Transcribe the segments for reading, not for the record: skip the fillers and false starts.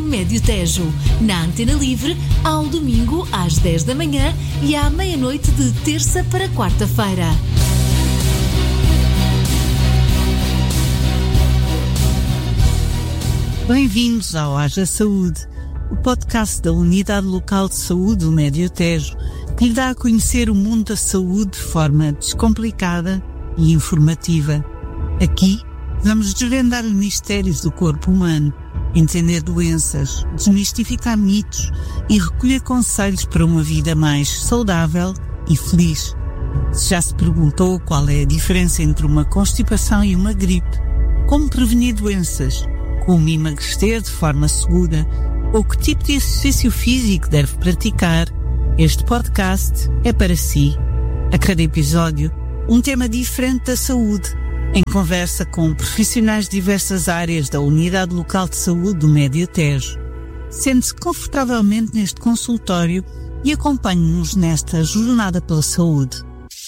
Médio Tejo, na Antena Livre, ao domingo às 10 da manhã e à meia-noite de terça para quarta-feira. Bem-vindos ao Haja Saúde, o podcast da Unidade Local de Saúde do Médio Tejo, que lhe dá a conhecer o mundo da saúde de forma descomplicada e informativa. Aqui vamos desvendar os mistérios do corpo humano, entender doenças, desmistificar mitos e recolher conselhos para uma vida mais saudável e feliz. Se já se perguntou qual é a diferença entre uma constipação e uma gripe, como prevenir doenças, como emagrecer de forma segura ou que tipo de exercício físico deve praticar, este podcast é para si. A cada episódio, um tema diferente da saúde, em conversa com profissionais de diversas áreas da Unidade Local de Saúde do Médio Tejo. Sente-se confortavelmente neste consultório e acompanhe-nos nesta jornada pela saúde.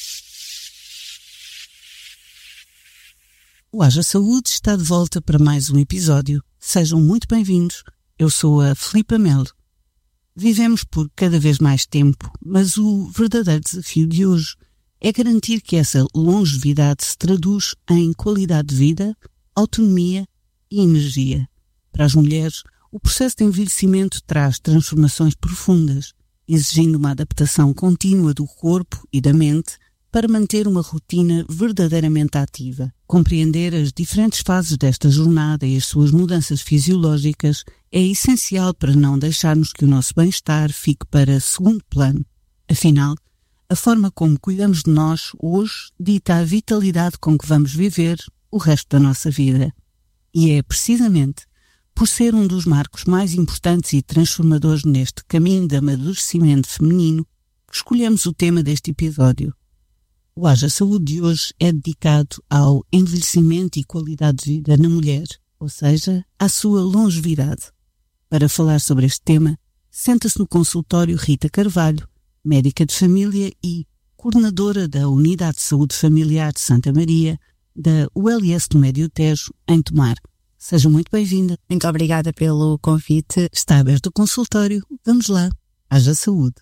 O Haja Saúde está de volta para mais um episódio. Sejam muito bem-vindos. Eu sou a Filipa Melo. Vivemos por cada vez mais tempo, mas o verdadeiro desafio de hoje é garantir que essa longevidade se traduz em qualidade de vida, autonomia e energia. Para as mulheres, o processo de envelhecimento traz transformações profundas, exigindo uma adaptação contínua do corpo e da mente para manter uma rotina verdadeiramente ativa. Compreender as diferentes fases desta jornada e as suas mudanças fisiológicas é essencial para não deixarmos que o nosso bem-estar fique para segundo plano. Afinal, a forma como cuidamos de nós hoje dita a vitalidade com que vamos viver o resto da nossa vida. E é precisamente por ser um dos marcos mais importantes e transformadores neste caminho de amadurecimento feminino que escolhemos o tema deste episódio. O Haja Saúde de hoje é dedicado ao envelhecimento e qualidade de vida na mulher, ou seja, à sua longevidade. Para falar sobre este tema, senta-se no consultório Rita Carvalho, médica de família e coordenadora da Unidade de Saúde Familiar de Santa Maria, da ULS do Médio Tejo, em Tomar. Seja muito bem-vinda. Muito obrigada pelo convite. Está aberto o consultório. Vamos lá. Haja Saúde.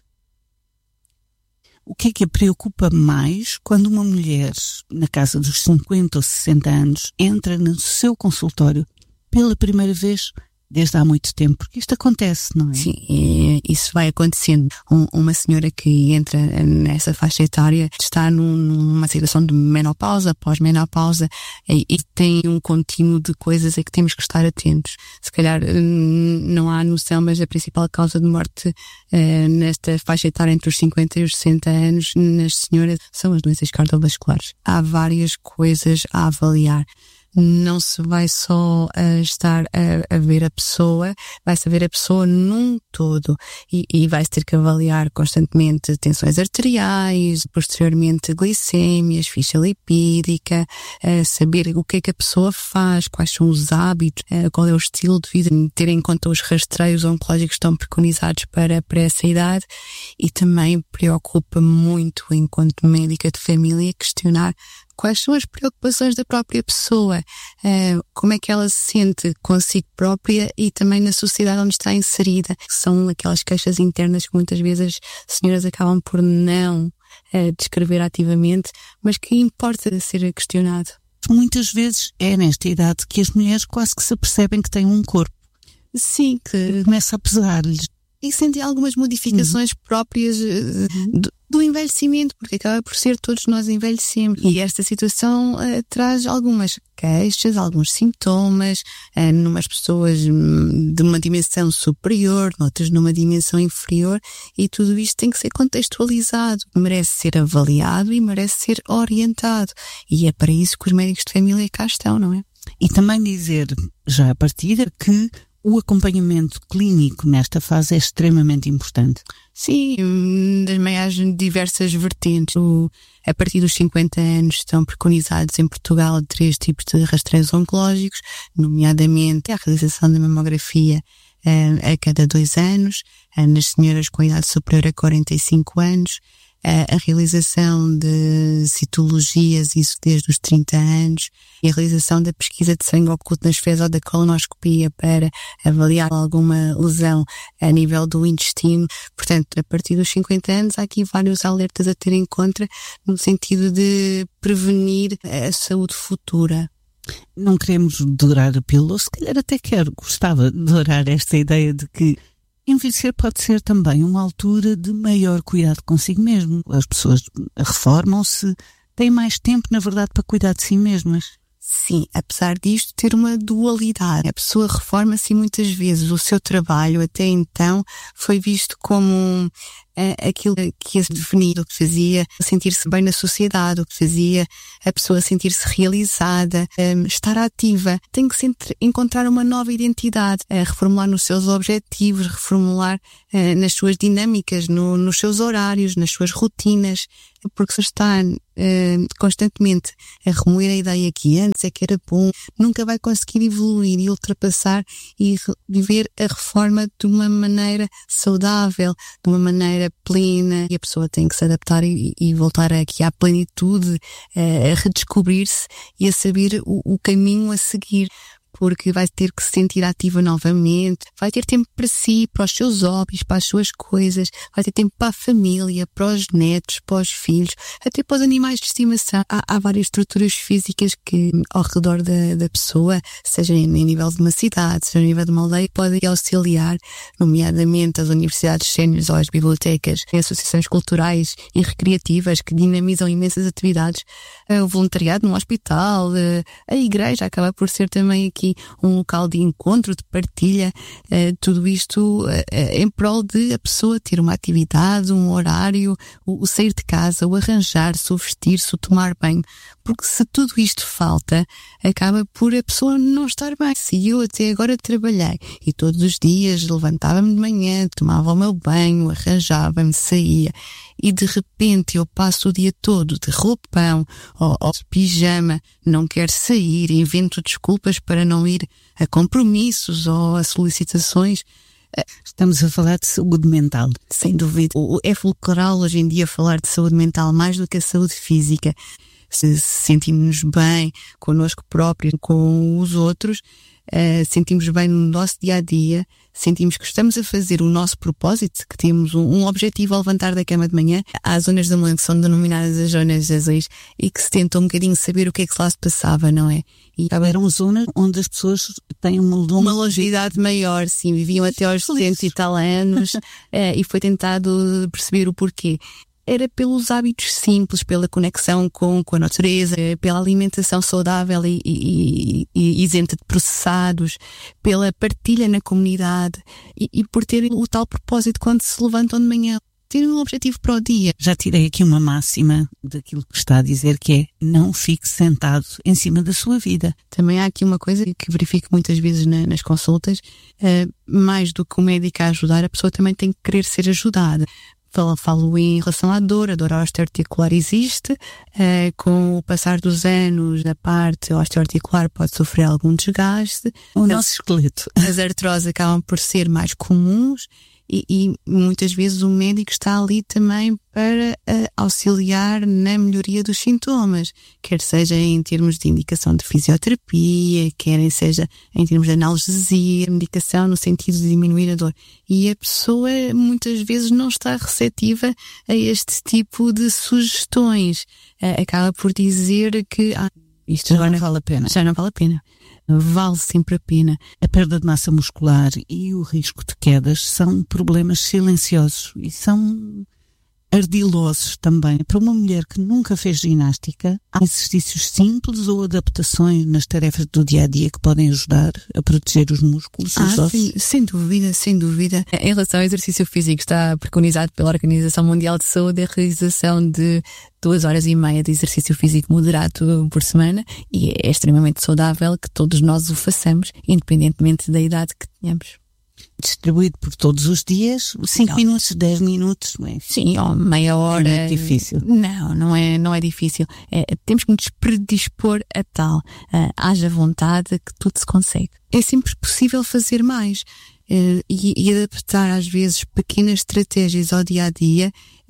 O que é que a preocupa mais quando uma mulher, na casa dos 50 ou 60 anos, entra no seu consultório pela primeira vez desde há muito tempo? Porque isto acontece, não é? Sim, isso vai acontecendo. Uma senhora que entra nessa faixa etária está numa situação de menopausa, pós-menopausa, e tem um contínuo de coisas a que temos que estar atentos. Se calhar não há noção, mas a principal causa de morte nesta faixa etária entre os 50 e os 60 anos nas senhoras são as doenças cardiovasculares. Há várias coisas a avaliar. Não se vai só estar a ver a pessoa, vai-se ver a pessoa num todo e vai-se ter que avaliar constantemente tensões arteriais, posteriormente glicémias, ficha lipídica, saber o que é que a pessoa faz, quais são os hábitos, qual é o estilo de vida, ter em conta os rastreios oncológicos que estão preconizados para essa idade. E também preocupa muito, enquanto médica de família, questionar quais são as preocupações da própria pessoa, como é que ela se sente consigo própria e também na sociedade onde está inserida. São aquelas queixas internas que muitas vezes as senhoras acabam por não descrever ativamente, mas que importa ser questionado. Muitas vezes é nesta idade que as mulheres quase que se apercebem que têm um corpo. Sim, que começa a pesar-lhes. E sentem algumas modificações próprias do envelhecimento, porque acaba por ser todos nós envelhecemos. E esta situação traz algumas queixas, alguns sintomas, numas pessoas de uma dimensão superior, noutras numa dimensão inferior, e tudo isto tem que ser contextualizado, merece ser avaliado e merece ser orientado. E é para isso que os médicos de família cá estão, não é? E também dizer, já à partida, que o acompanhamento clínico nesta fase é extremamente importante. Sim, das maiores diversas vertentes. A partir dos 50 anos estão preconizados em Portugal 3 tipos de rastreios oncológicos, nomeadamente a realização da mamografia a cada 2 anos, nas senhoras com idade superior a 45 anos, a realização de citologias, isso desde os 30 anos, e a realização da pesquisa de sangue oculto nas fezes ou da colonoscopia para avaliar alguma lesão a nível do intestino. Portanto, a partir dos 50 anos há aqui vários alertas a ter em conta no sentido de prevenir a saúde futura. Não queremos dourar a pílula, ou se calhar até gostava de dourar esta ideia de que envelhecer pode ser também uma altura de maior cuidado consigo mesmo. As pessoas reformam-se, têm mais tempo, na verdade, para cuidar de si mesmas. Sim, apesar disto ter uma dualidade. A pessoa reforma-se e muitas vezes o seu trabalho até então foi visto como aquilo que ia definir, o que fazia sentir-se bem na sociedade, o que fazia a pessoa sentir-se realizada, estar ativa. Tem que sempre encontrar uma nova identidade, reformular nos seus objetivos, reformular nas suas dinâmicas, nos seus horários, nas suas rotinas, porque se está constantemente a remoer a ideia que antes é que era bom, nunca vai conseguir evoluir e ultrapassar e viver a reforma de uma maneira saudável, de uma maneira plena, e a pessoa tem que se adaptar e voltar aqui à plenitude, a redescobrir-se e a saber o caminho a seguir, porque vai ter que se sentir ativa novamente, vai ter tempo para si, para os seus hobbies, para as suas coisas, vai ter tempo para a família, para os netos, para os filhos, até para os animais de estimação. Há várias estruturas físicas que ao redor da pessoa, seja em nível de uma cidade, seja em nível de uma aldeia, podem auxiliar, nomeadamente as universidades séniores ou as bibliotecas, associações culturais e recreativas que dinamizam imensas atividades, o voluntariado no hospital, a igreja acaba por ser também aqui um local de encontro, de partilha, tudo isto em prol de a pessoa ter uma atividade, um horário, o sair de casa, o arranjar-se, o vestir-se, o tomar banho, porque se tudo isto falta, acaba por a pessoa não estar bem. Se eu até agora trabalhei e todos os dias levantava-me de manhã, tomava o meu banho, arranjava-me, saía, e de repente eu passo o dia todo de roupão ou de pijama, não quero sair, invento desculpas para não ir a compromissos ou a solicitações. Estamos a falar de saúde mental. Sem dúvida. É fulcral hoje em dia falar de saúde mental mais do que a saúde física. Se sentimos bem connosco próprios, com os outros, sentimos bem no nosso dia-a-dia, sentimos que estamos a fazer o nosso propósito, que temos um objetivo ao levantar da cama de manhã. Há zonas da manhã que são denominadas as zonas azuis e que se tenta um bocadinho saber o que é que lá se passava, não é? E eram zonas onde as pessoas têm uma longevidade maior, sim, viviam até aos 100 e tal anos, e foi tentado perceber o porquê. Era pelos hábitos simples, pela conexão com a natureza, pela alimentação saudável e isenta de processados, pela partilha na comunidade e por ter o tal propósito quando se levantam de manhã, ter um objetivo para o dia. Já tirei aqui uma máxima daquilo que está a dizer, que é: não fique sentado em cima da sua vida. Também há aqui uma coisa que verifico muitas vezes nas consultas, mais do que o médico a ajudar, a pessoa também tem que querer ser ajudada. Falo em relação à dor. A dor osteoarticular existe, com o passar dos anos a parte osteoarticular pode sofrer algum desgaste. O nosso esqueleto. As artroses acabam por ser mais comuns e muitas vezes o médico está ali também para auxiliar na melhoria dos sintomas, quer seja em termos de indicação de fisioterapia, quer seja em termos de analgesia, medicação no sentido de diminuir a dor. E a pessoa muitas vezes não está receptiva a este tipo de sugestões. Acaba por dizer que isto já não vale a pena. Já não vale a pena. Vale sempre a pena. A perda de massa muscular e o risco de quedas são problemas silenciosos e são ardilosos também. Para uma mulher que nunca fez ginástica, há exercícios simples ou adaptações nas tarefas do dia-a-dia que podem ajudar a proteger os músculos e os ossos? Sem dúvida, sem dúvida. Em relação ao exercício físico, está preconizado pela Organização Mundial de Saúde a realização de 2h30 de exercício físico moderado por semana, e é extremamente saudável que todos nós o façamos, independentemente da idade que tenhamos. Distribuído por todos os dias, 5 minutos, 10 minutos, não é? Sim, ou meia hora. Não é difícil. Não é difícil. Temos que nos predispor a tal. Haja vontade que tudo se consegue. É sempre possível fazer mais. E adaptar às vezes pequenas estratégias ao dia-a-dia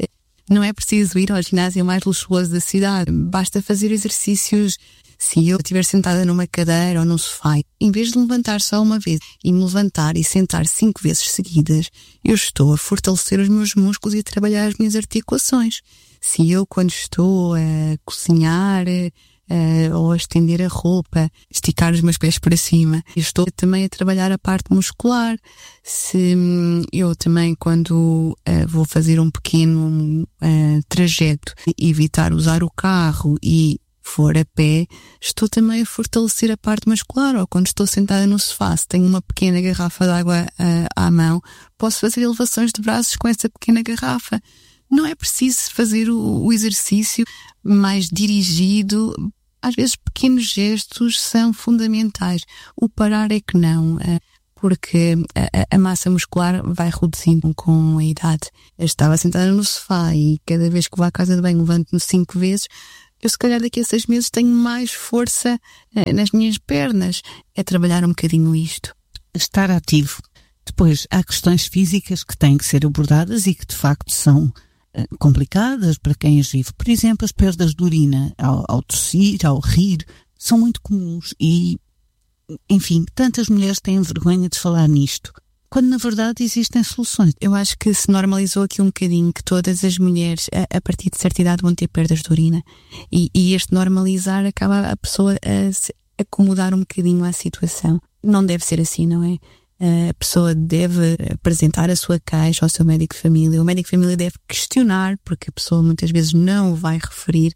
Não é preciso ir ao ginásio mais luxuoso da cidade. Basta fazer exercícios. Se eu estiver sentada numa cadeira ou num sofá, em vez de levantar só uma vez e me levantar e sentar 5 vezes seguidas, eu estou a fortalecer os meus músculos e a trabalhar as minhas articulações. Se eu, quando estou a cozinhar ou a estender a roupa, esticar os meus pés para cima, eu estou também a trabalhar a parte muscular. Se eu também, quando vou fazer um pequeno trajeto, evitar usar o carro e for a pé, estou também a fortalecer a parte muscular. Ou quando estou sentada no sofá, se tenho uma pequena garrafa de água à mão, posso fazer elevações de braços com essa pequena garrafa. Não é preciso fazer o exercício mais dirigido. Às vezes pequenos gestos são fundamentais. O parar é que não, porque a massa muscular vai reduzindo com a idade. Eu estava sentada no sofá e cada vez que vou à casa de banho levanto-me 5 vezes. Eu se calhar daqui a 6 meses tenho mais força nas minhas pernas. É trabalhar um bocadinho isto. Estar ativo. Depois, há questões físicas que têm que ser abordadas e que de facto são complicadas para quem as vive. Por exemplo, as perdas de urina ao tossir, ao rir, são muito comuns e, enfim, tantas mulheres têm vergonha de falar nisto, quando na verdade existem soluções. Eu acho que se normalizou aqui um bocadinho que todas as mulheres a partir de certa idade vão ter perdas de urina e este normalizar acaba a pessoa a se acomodar um bocadinho à situação. Não deve ser assim, não é? A pessoa deve apresentar a sua queixa ao seu médico de família. O médico de família deve questionar, porque a pessoa muitas vezes não o vai referir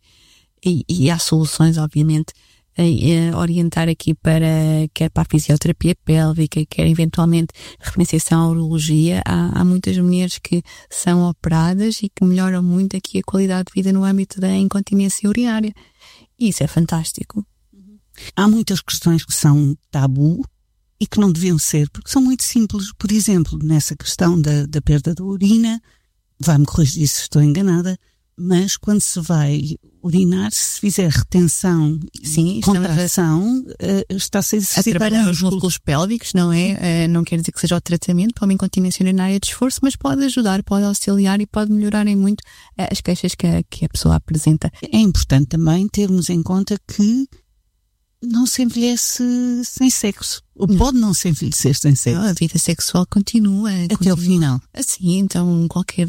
e há soluções, obviamente, a orientar aqui quer para a fisioterapia pélvica, quer eventualmente referenciação à urologia. Há muitas mulheres que são operadas e que melhoram muito aqui a qualidade de vida no âmbito da incontinência urinária. E isso é fantástico. Há muitas questões que são tabu e que não deviam ser, porque são muito simples. Por exemplo, nessa questão da perda da urina, vai-me corrigir se estou enganada, mas quando se vai urinar, se fizer retenção, sim, contração, está-se a exercitar trabalhar os músculos pélvicos, não é? Não quer dizer que seja o tratamento para uma incontinência urinária de esforço, mas pode ajudar, pode auxiliar e pode melhorar em muito as queixas que a pessoa apresenta. É importante também termos em conta que não se envelhece sem sexo. Ou pode não se envelhecer sem sexo. A vida sexual continua. Até o final. Assim, então qualquer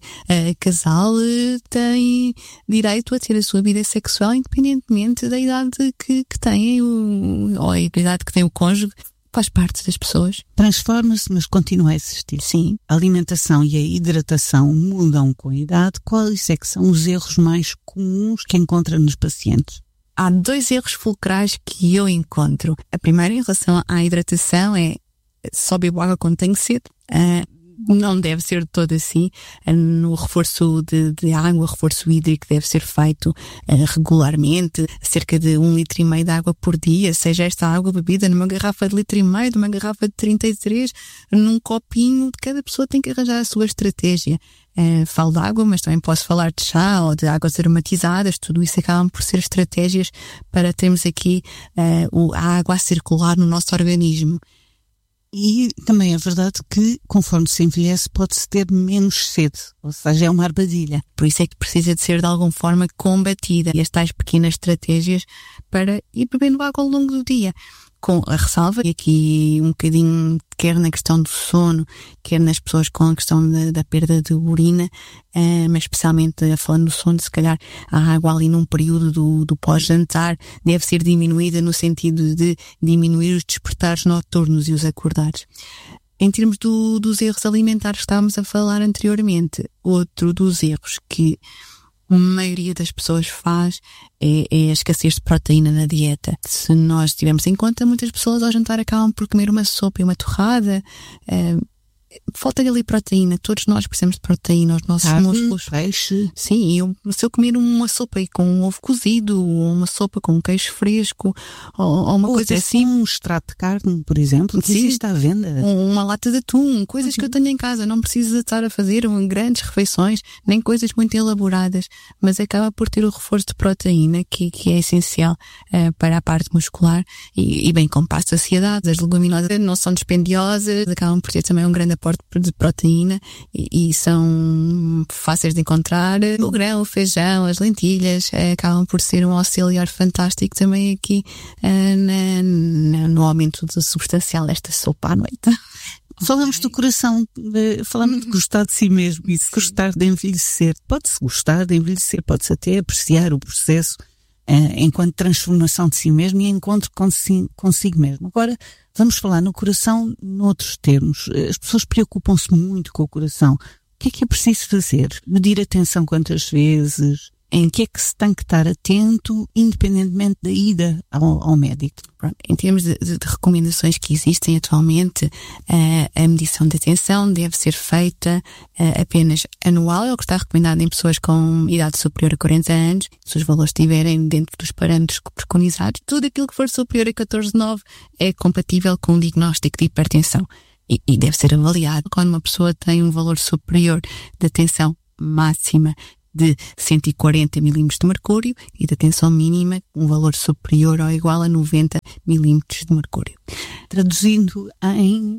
casal tem direito a ter a sua vida sexual independentemente da idade que tem, ou a idade que tem o cônjuge. Faz parte das pessoas. Transforma-se, mas continua a existir. Sim. A alimentação e a hidratação mudam com a idade. Quais é que são os erros mais comuns que encontra nos pacientes? Há 2 erros fulcrais que eu encontro. A primeira, em relação à hidratação, é só bebo água quando tenho sede. Não deve ser de todo assim. No reforço de água, reforço hídrico deve ser feito regularmente, cerca de 1,5 litro de água por dia, seja esta água bebida numa garrafa de 1,5 litro, numa garrafa de 33, num copinho. Cada pessoa tem que arranjar a sua estratégia. Falo de água, mas também posso falar de chá ou de águas aromatizadas. Tudo isso acabam por ser estratégias para termos aqui a água a circular no nosso organismo. E também é verdade que, conforme se envelhece, pode-se ter menos sede, ou seja, é uma armadilha. Por isso é que precisa de ser de alguma forma combatida. E as tais pequenas estratégias para ir bebendo água ao longo do dia. Com a ressalva, e aqui um bocadinho, quer na questão do sono, quer nas pessoas com a questão da perda de urina, mas especialmente falando do sono, se calhar a água ali num período do pós-jantar deve ser diminuída no sentido de diminuir os despertares noturnos e os acordares. Em termos dos erros alimentares que estávamos a falar anteriormente, outro dos erros que a maioria das pessoas faz é a escassez de proteína na dieta. Se nós tivermos em conta, muitas pessoas ao jantar acabam por comer uma sopa e uma torrada. Falta-lhe ali proteína. Todos nós precisamos de proteína, os nossos músculos. Peixe. Sim, se eu comer uma sopa aí com um ovo cozido, ou uma sopa com um queijo fresco, ou uma coisa assim. Um extrato de carne, por exemplo, que existe à venda. Uma lata de atum, coisas que eu tenho em casa. Não precisa estar a fazer grandes refeições, nem coisas muito elaboradas, mas acaba por ter o reforço de proteína que é essencial para a parte muscular e bem como para a saciedade. As leguminosas não são dispendiosas, acabam por ter também um grande aporte aporte de proteína e são fáceis de encontrar. O grão, o feijão, as lentilhas acabam por ser um auxiliar fantástico também aqui no aumento substancial desta sopa à noite. Falamos do coração, falamos de gostar de si mesmo e de gostar de envelhecer. Pode-se gostar de envelhecer, pode-se até apreciar o processo enquanto transformação de si mesmo e encontro consigo mesmo. Agora, vamos falar no coração noutros termos. As pessoas preocupam-se muito com o coração. O que é preciso fazer? Medir a tensão quantas vezes? Em que é que se tem que estar atento, independentemente da ida ao médico? Pronto, em termos de recomendações que existem atualmente, a medição da tensão deve ser feita apenas anual, é o que está recomendado em pessoas com idade superior a 40 anos, se os valores estiverem dentro dos parâmetros preconizados. Tudo aquilo que for superior a 14,9 é compatível com um diagnóstico de hipertensão e deve ser avaliado quando uma pessoa tem um valor superior da tensão máxima de 140 milímetros de mercúrio e da tensão mínima um valor superior ou igual a 90 milímetros de mercúrio. Traduzindo em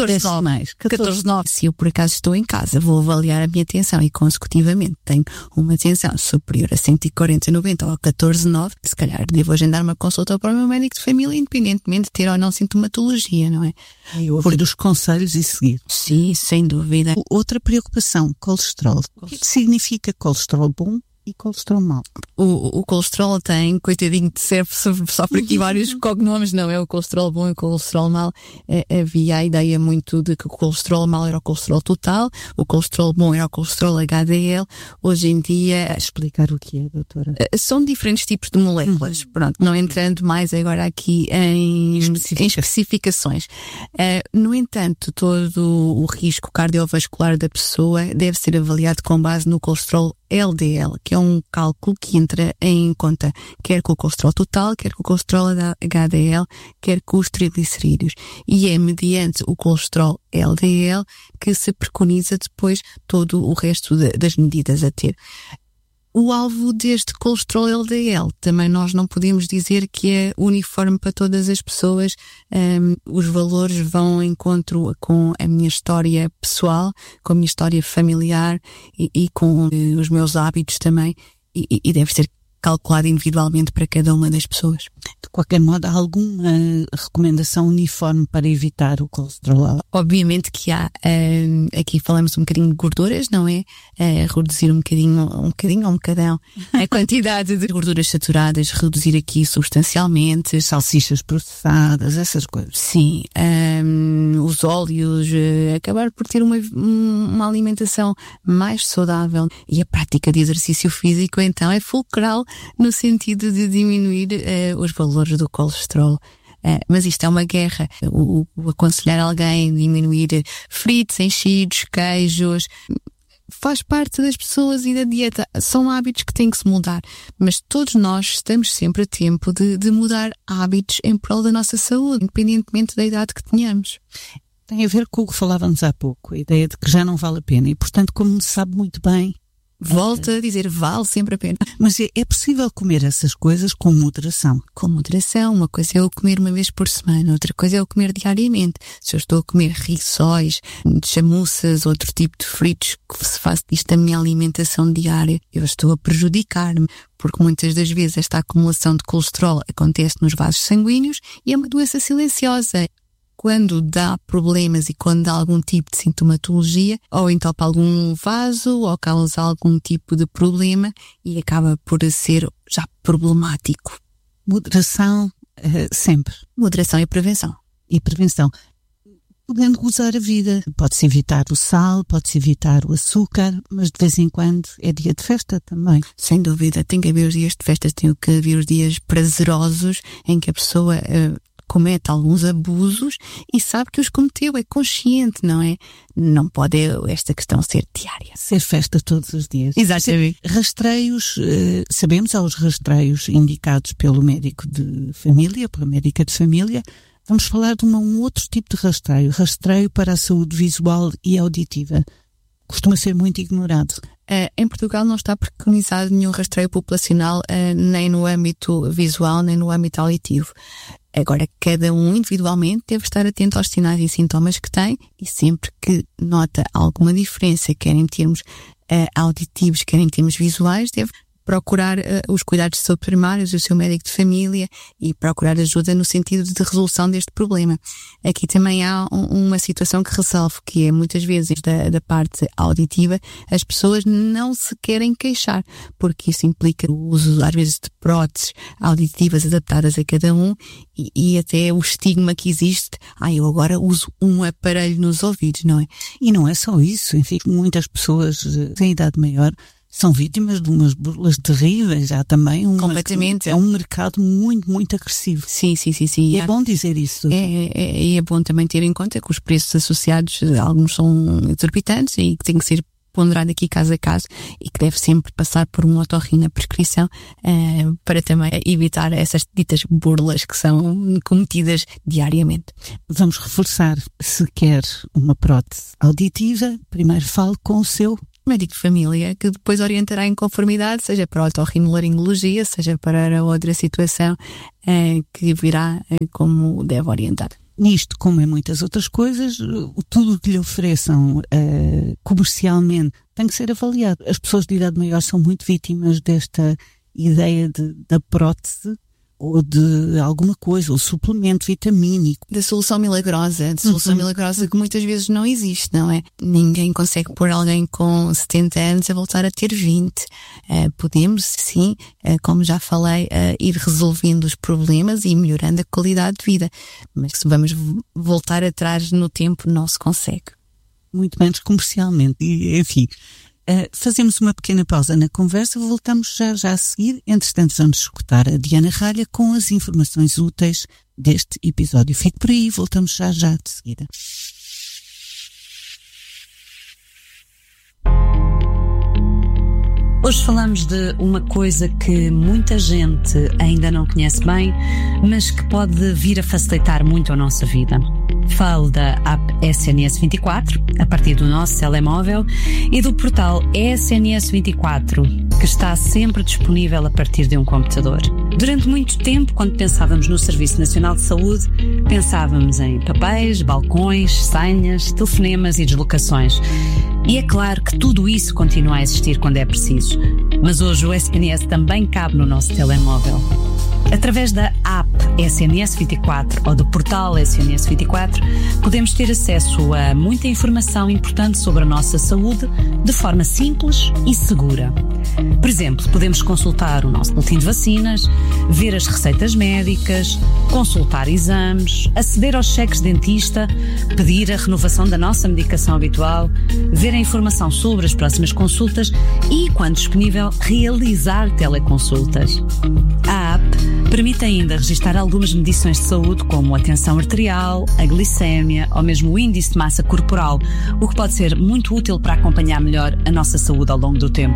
14,9. Se eu por acaso estou em casa, vou avaliar a minha tensão e consecutivamente tenho uma tensão superior a 140, 90 ou 14,9, se calhar devo agendar uma consulta para o meu médico de família, independentemente de ter ou não sintomatologia, não é? E ouvir os conselhos e seguir. Sim, sem dúvida. Outra preocupação, colesterol. O que significa colesterol bom e colesterol mau? O colesterol tem, coitadinho de serve só por aqui vários cognomes, não é? O colesterol bom e o colesterol mau. Havia a ideia muito de que o colesterol mau era o colesterol total, o colesterol bom era o colesterol HDL. Hoje em dia... Explicar o que é, doutora? São diferentes tipos de moléculas. Pronto, não entrando mais agora aqui em especificações. No entanto, todo o risco cardiovascular da pessoa deve ser avaliado com base no colesterol LDL, que é um cálculo que entra em conta quer com o colesterol total, quer com o colesterol HDL, quer com os triglicerídeos. E é mediante o colesterol LDL que se preconiza depois todo o resto das medidas a ter. O alvo deste colesterol LDL também nós não podemos dizer que é uniforme para todas as pessoas. Os valores vão em encontro com a minha história pessoal, com a minha história familiar e com os meus hábitos também, e deve ser calculado individualmente para cada uma das pessoas. De qualquer modo, há alguma recomendação uniforme para evitar o colesterol? Obviamente que há. Aqui falamos um bocadinho de gorduras, não é? Reduzir um bocadão a quantidade de gorduras saturadas, reduzir aqui substancialmente. Salsichas processadas, essas coisas. Sim. Os óleos, acabar por ter uma alimentação mais saudável. E a prática de exercício físico, então, é fulcral no sentido de diminuir os valores do colesterol. Mas isto é uma guerra. O aconselhar alguém a diminuir fritos, enchidos, queijos, faz parte das pessoas e da dieta. São hábitos que têm que se mudar. Mas todos nós estamos sempre a tempo de mudar hábitos em prol da nossa saúde, independentemente da idade que tenhamos. Tem a ver com o que falávamos há pouco, a ideia de que já não vale a pena. E, portanto, como se sabe muito bem, volto a dizer, vale sempre a pena. Mas é possível comer essas coisas com moderação? Com moderação. Uma coisa é eu comer uma vez por semana, outra coisa é eu comer diariamente. Se eu estou a comer rissóis, chamuças, outro tipo de fritos, que se faço disto a minha alimentação diária, eu estou a prejudicar-me, porque muitas das vezes esta acumulação de colesterol acontece nos vasos sanguíneos e é uma doença silenciosa. Quando dá problemas e quando dá algum tipo de sintomatologia, ou entopa algum vaso, ou causa algum tipo de problema e acaba por ser já problemático. Moderação, sempre. Moderação e prevenção. E prevenção. Podendo gozar a vida. Pode-se evitar o sal, pode-se evitar o açúcar, mas de vez em quando é dia de festa também. Sem dúvida. Tem que haver os dias de festa, tem que haver os dias prazerosos em que a pessoa comete alguns abusos e sabe que os cometeu, é consciente, não é? Não pode esta questão ser diária. Ser festa todos os dias. Exatamente. Rastreios, sabemos, há os rastreios indicados pelo médico de família, pela médica de família. Vamos falar de um outro tipo de rastreio. Rastreio para a saúde visual e auditiva. Costuma ser muito ignorado. Em Portugal não está preconizado nenhum rastreio populacional, nem no âmbito visual, nem no âmbito auditivo. Agora, cada um individualmente deve estar atento aos sinais e sintomas que tem, e sempre que nota alguma diferença, quer em termos auditivos, quer em termos visuais, deve procurar os cuidados de saúde primários, o seu médico de família, e procurar ajuda no sentido de resolução deste problema. Aqui também há uma situação que ressalvo, que é muitas vezes da parte auditiva, as pessoas não se querem queixar, porque isso implica o uso às vezes de próteses auditivas adaptadas a cada um, e até o estigma que existe, eu agora uso um aparelho nos ouvidos, não é? E não é só isso, enfim, muitas pessoas em idade maior são vítimas de umas burlas terríveis. Há também completamente. É um mercado muito, muito agressivo. Sim. E é bom dizer isso. É bom também ter em conta que os preços associados, alguns são exorbitantes e que tem que ser ponderado aqui caso a caso, e que deve sempre passar por um otorrino na prescrição, para também evitar essas ditas burlas que são cometidas diariamente. Vamos reforçar: se quer uma prótese auditiva, primeiro fale com o seu médico de família, que depois orientará em conformidade, seja para a otorrinolaringologia, seja para outra situação, que virá como deve orientar. Nisto, como em muitas outras coisas, tudo o que lhe ofereçam comercialmente tem que ser avaliado. As pessoas de idade maior são muito vítimas desta ideia da prótese, ou de alguma coisa, ou suplemento vitamínico. Da solução milagrosa, milagrosa que muitas vezes não existe, não é? Ninguém consegue pôr alguém com 70 anos a voltar a ter 20. Podemos, sim, como já falei, ir resolvendo os problemas e melhorando a qualidade de vida. Mas se vamos voltar atrás no tempo, não se consegue. Muito menos comercialmente. E, enfim, fazemos uma pequena pausa na conversa, voltamos já a seguir. Entretanto, vamos escutar a Diana Ralha com as informações úteis deste episódio. Fique por aí, voltamos já de seguida. Hoje falamos de uma coisa que muita gente ainda não conhece bem, mas que pode vir a facilitar muito a nossa vida. Falo da app SNS 24, a partir do nosso telemóvel, e do portal SNS 24, que está sempre disponível a partir de um computador. Durante muito tempo, quando pensávamos no Serviço Nacional de Saúde, pensávamos em papéis, balcões, senhas, telefonemas e deslocações. E é claro que tudo isso continua a existir quando é preciso. Mas hoje o SNS também cabe no nosso telemóvel. Através da app SNS 24 ou do portal SNS 24, podemos ter acesso a muita informação importante sobre a nossa saúde de forma simples e segura. Por exemplo, podemos consultar o nosso boletim de vacinas, ver as receitas médicas, consultar exames, aceder aos cheques de dentista, pedir a renovação da nossa medicação habitual, ver a informação sobre as próximas consultas e, quando disponível, realizar teleconsultas. A app permite ainda registrar algumas medições de saúde, como a tensão arterial, a glicémia ou mesmo o índice de massa corporal, o que pode ser muito útil para acompanhar melhor a nossa saúde ao longo do tempo.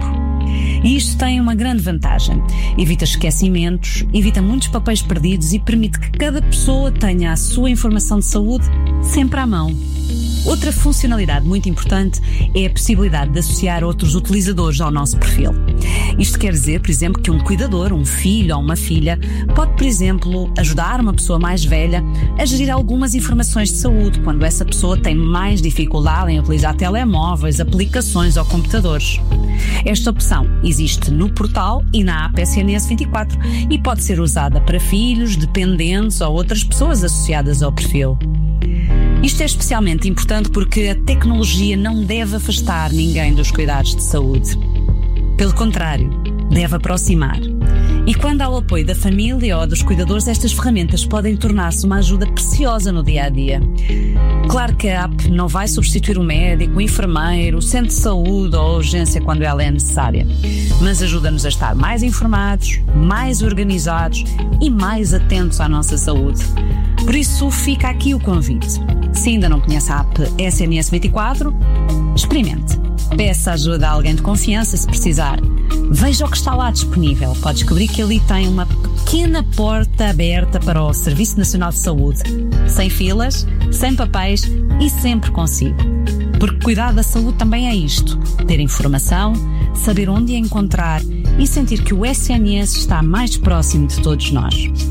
E isto tem uma grande vantagem: evita esquecimentos, evita muitos papéis perdidos e permite que cada pessoa tenha a sua informação de saúde sempre à mão. Outra funcionalidade muito importante é a possibilidade de associar outros utilizadores ao nosso perfil. Isto quer dizer, por exemplo, que um cuidador, um filho ou uma filha, pode, por exemplo, ajudar uma pessoa mais velha a gerir algumas informações de saúde, quando essa pessoa tem mais dificuldade em utilizar telemóveis, aplicações ou computadores. Esta opção existe no portal e na app SNS 24 e pode ser usada para filhos, dependentes ou outras pessoas associadas ao perfil. Isto é especialmente importante porque a tecnologia não deve afastar ninguém dos cuidados de saúde. Pelo contrário, deve aproximar. E quando há o apoio da família ou dos cuidadores, estas ferramentas podem tornar-se uma ajuda preciosa no dia-a-dia. Claro que a app não vai substituir o médico, o enfermeiro, o centro de saúde ou a urgência quando ela é necessária, mas ajuda-nos a estar mais informados, mais organizados e mais atentos à nossa saúde. Por isso fica aqui o convite. Se ainda não conhece a app SNS 24, experimente. Peça ajuda a alguém de confiança se precisar. Veja o que está lá disponível. Pode descobrir que ali tem uma pequena porta aberta para o Serviço Nacional de Saúde. Sem filas, sem papéis e sempre consigo. Porque cuidar da saúde também é isto: ter informação, saber onde a encontrar e sentir que o SNS está mais próximo de todos nós.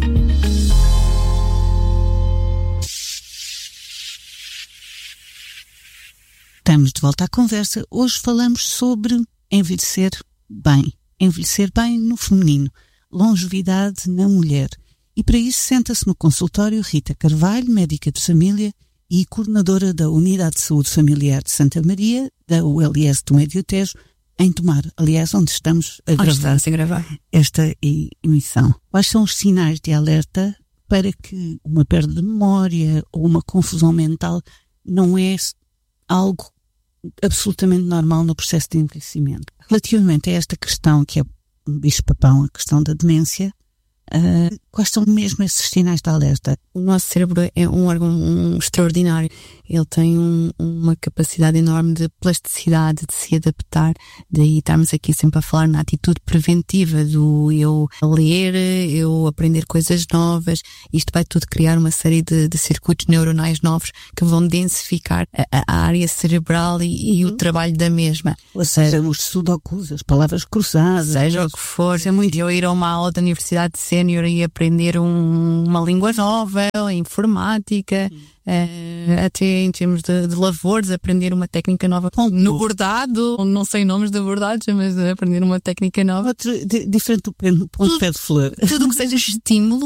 Estamos de volta à conversa. Hoje falamos sobre envelhecer bem. Envelhecer bem no feminino. Longevidade na mulher. E para isso senta-se no consultório Rita Carvalho, médica de família e coordenadora da Unidade de Saúde Familiar de Santa Maria, da ULS do Médio Tejo, em Tomar. Aliás, onde estamos a gravar esta emissão. Quais são os sinais de alerta para que uma perda de memória ou uma confusão mental não é algo absolutamente normal no processo de envelhecimento? Relativamente a esta questão, que é um bicho-papão, a questão da demência, quais são mesmo esses sinais de alerta? O nosso cérebro é um órgão extraordinário. Ele tem uma capacidade enorme de plasticidade, de se adaptar. Daí estamos aqui sempre a falar na atitude preventiva do eu ler, eu aprender coisas novas. Isto vai tudo criar uma série de circuitos neuronais novos que vão densificar a área cerebral e o trabalho da mesma. Ou seja, os sudokus, as palavras cruzadas. Seja o que for. É muito eu ir a uma aula da Universidade Sénior e aprender uma língua nova, informática, até em termos de lavores, aprender uma técnica nova no bordado. Não sei nomes de bordados, mas aprender uma técnica nova. Diferente do ponto de pé de flor. Tudo o que seja estímulo